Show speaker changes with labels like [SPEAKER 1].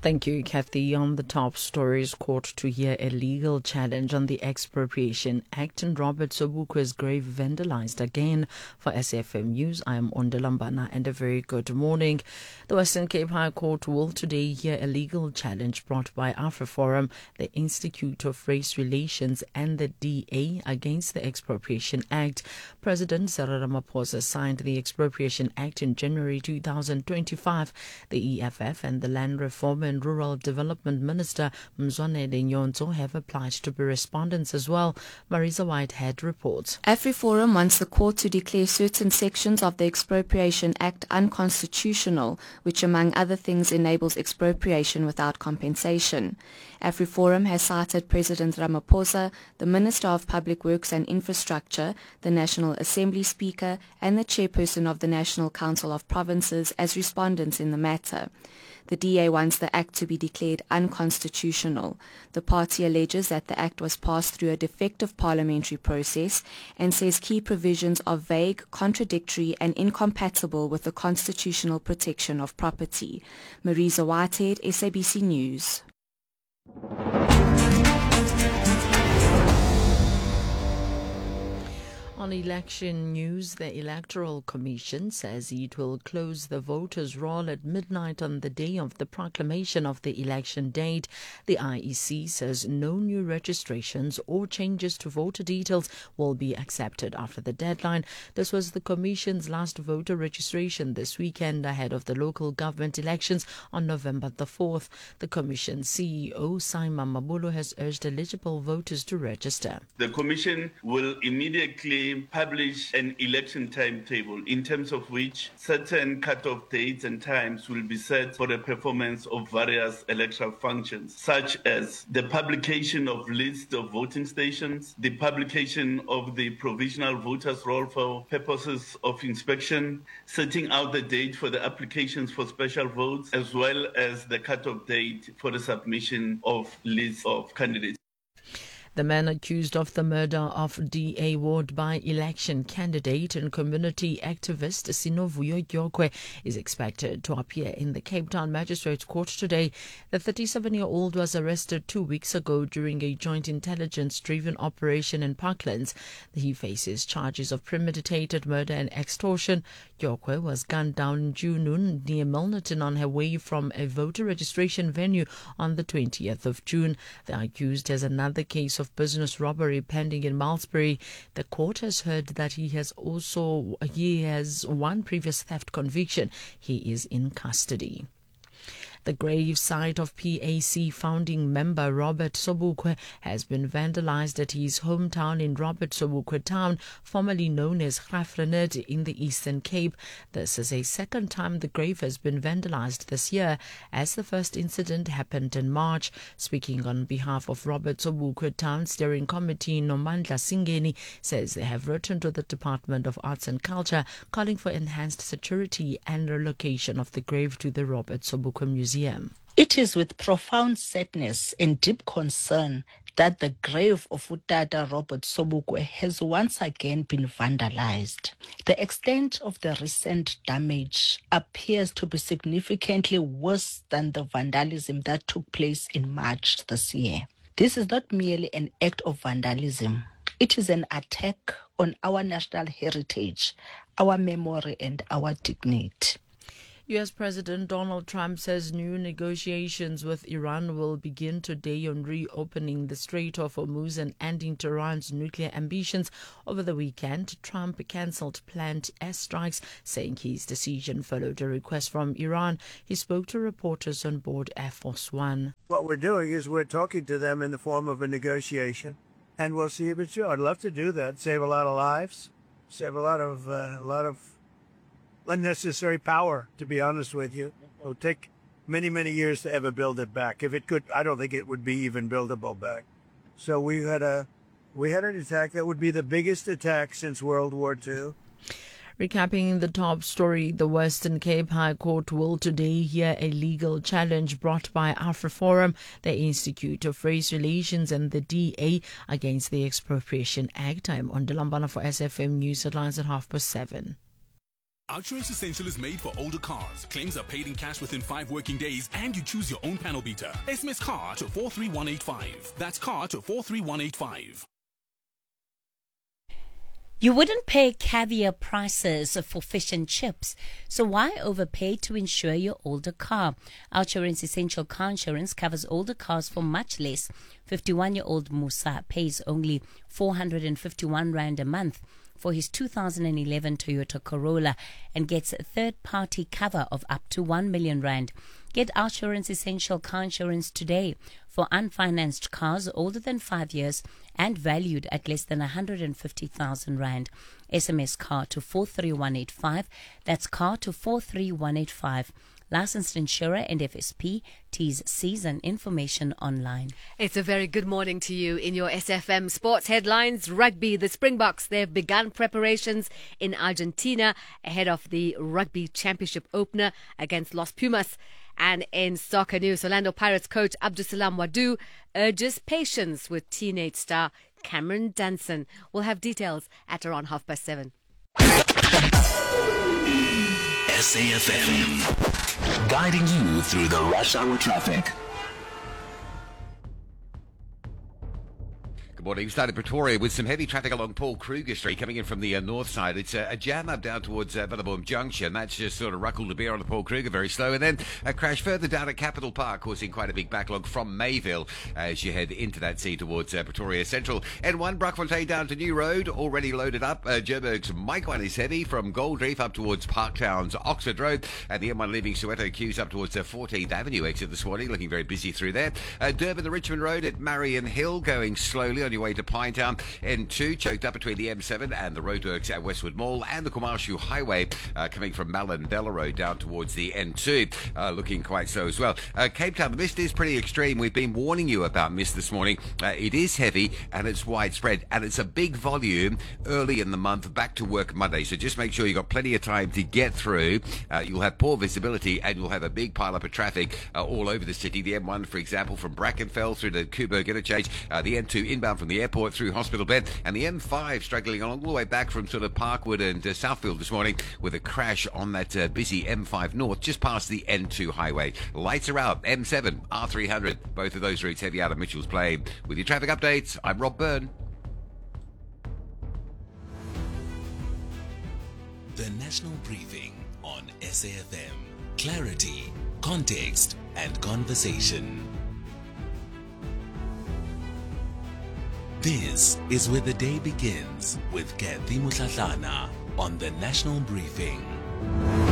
[SPEAKER 1] Thank you, Kathy. On the top stories, court to hear a legal challenge on the Expropriation Act, and Robert Sobukwe's grave vandalized again. For SFM News, I am Ondalambana, and a very good morning. The Western Cape High Court will today hear a legal challenge brought by AfriForum, the Institute of Race Relations, and the DA against the Expropriation Act. President Cyril Ramaphosa signed the Expropriation Act in January 2025. The EFF and the Land Reform and Rural Development Minister Mzwanele Nyonzo have applied to be respondents as well. Marisa Whitehead reports.
[SPEAKER 2] AfriForum wants the court to declare certain sections of the Expropriation Act unconstitutional, which among other things enables expropriation without compensation. AfriForum has cited President Ramaphosa, the Minister of Public Works and Infrastructure, the National Assembly Speaker, and the Chairperson of the National Council of Provinces as respondents in the matter. The DA wants the act to be declared unconstitutional. The party alleges that the act was passed through a defective parliamentary process and says key provisions are vague, contradictory and incompatible with the constitutional protection of property. Marisa Whitehead, SABC News.
[SPEAKER 1] On election news, the Electoral Commission says it will close the voters' roll at midnight on the day of the proclamation of the election date. The IEC says no new registrations or changes to voter details will be accepted after the deadline. This was the Commission's last voter registration this weekend ahead of the local government elections on November the 4th. The Commission's CEO, Simon Mabulu, has urged eligible voters to register.
[SPEAKER 3] The Commission will immediately publish an election timetable in terms of which certain cut-off dates and times will be set for the performance of various electoral functions, such as the publication of lists of voting stations, the publication of the provisional voters' roll for purposes of inspection, setting out the date for the applications for special votes, as well as the cut-off date for the submission of lists of candidates.
[SPEAKER 1] The man accused of the murder of DA ward by-election candidate and community activist Sinovuyo Gyokwe is expected to appear in the Cape Town Magistrates Court today. The 37-year-old was arrested 2 weeks ago during a joint intelligence-driven operation in Parklands. He faces charges of premeditated murder and extortion. Gyokwe was gunned down in June near Milnerton on her way from a voter registration venue on the 20th of June. The accused has another case of business robbery pending in Malmesbury. The court has heard that he has one previous theft conviction. He is in custody. The grave site of PAC founding member Robert Sobukwe has been vandalized at his hometown in Robert Sobukwe Town, formerly known as Graaff-Reinet in the Eastern Cape. This is a second time the grave has been vandalized this year, as the first incident happened in March. Speaking on behalf of Robert Sobukwe Town Steering Committee, Nomandla Singeni says they have written to the Department of Arts and Culture calling for enhanced security and relocation of the grave to the Robert Sobukwe Museum.
[SPEAKER 4] It is with profound sadness and deep concern that the grave of Utata Robert Sobukwe has once again been vandalized. The extent of the recent damage appears to be significantly worse than the vandalism that took place in March this year. This is not merely an act of vandalism. It is an attack on our national heritage, our memory and our dignity.
[SPEAKER 1] U.S. President Donald Trump says new negotiations with Iran will begin today on reopening the Strait of Hormuz and ending Tehran's nuclear ambitions. Over the weekend, Trump cancelled planned airstrikes, saying his decision followed a request from Iran. He spoke to reporters on board Air Force One.
[SPEAKER 5] What we're doing is we're talking to them in the form of a negotiation, and we'll see if it's true. I'd love to do that, save a lot of lives, save a lot of unnecessary power, to be honest with you. It will take many, many years to ever build it back. If it could, I don't think it would be even buildable back. So we had an attack that would be the biggest attack since World War II.
[SPEAKER 1] Recapping the top story, the Western Cape High Court will today hear a legal challenge brought by AfriForum, the Institute of Race Relations and the DA against the Expropriation Act. I'm Ondalambana for SFM News Headlines at 7:30.
[SPEAKER 6] Outsurance Essential is made for older cars. Claims are paid in cash within 5 working days, and you choose your own panel beater. SMS CAR to 43185. That's CAR to 43185.
[SPEAKER 7] You wouldn't pay caviar prices for fish and chips, so why overpay to insure your older car? Outsurance Essential Car Insurance covers older cars for much less. 51-year-old Musa pays only 451 Rand a month for his 2011 Toyota Corolla and gets a third-party cover of up to 1 million Rand. Get Outsurance Essential Car Insurance today for unfinanced cars older than 5 years and valued at less than 150,000 Rand. SMS CAR to 43185. That's CAR to 43185. Licensed insurer and FSP. T's, C's and information online.
[SPEAKER 8] It's a very good morning to you. In your SFM sports headlines, rugby, the Springboks, they've begun preparations in Argentina ahead of the Rugby Championship opener against Los Pumas. And in soccer news, Orlando Pirates coach Abdusalam Wadu urges patience with teenage star Cameron Danson. We'll have details at around 7:30.
[SPEAKER 9] SAFM, guiding you through the rush hour traffic.
[SPEAKER 10] Good morning. We started Pretoria with some heavy traffic along Paul Kruger Street coming in from the north side. It's a jam up down towards Billabong Junction. That's just sort of ruckled to bear on the Paul Kruger, very slow. And then a crash further down at Capital Park, causing quite a big backlog from Mayville as you head into that sea towards Pretoria Central. N1 Brockfontein down to New Road, already loaded up. Joburg's Mike 1 is heavy from Gold Reef up towards Parktown's Oxford Road. And the M1 leaving Soweto queues up towards 14th Avenue exit this morning, looking very busy through there. Durban, the Richmond Road at Marion Hill, going slowly on your way to Pinetown. N2 choked up between the M7 and the roadworks at Westwood Mall, and the Commercial Highway coming from Mallandella Road down towards the N2, looking quite slow as well. Cape Town, the mist is pretty extreme. We've been warning you about mist this morning. It is heavy and it's widespread, and it's a big volume early in the month, back to work Monday. So just make sure you've got plenty of time to get through. You'll have poor visibility and you'll have a big pile up of traffic all over the city. The M1, for example, from Brackenfell through to Coburg Interchange, the N2 inbound from the airport through Hospital Bed, and the M5 struggling along all the way back from sort of Parkwood and Southfield this morning with a crash on that busy M5 North just past the N2 highway. Lights are out. M7, R300, both of those routes heavy out of Mitchell's Plain. With your traffic updates, I'm Rob Byrne.
[SPEAKER 9] The National Briefing on SAFM. Clarity, context, and conversation. This is where the day begins with Kathy Mutlatlana on the National Briefing.